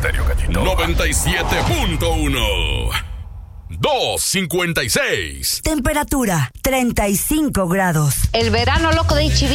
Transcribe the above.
Estéreo Gallito. 97.1. 256. Temperatura 35 grados. El verano loco de Ichibi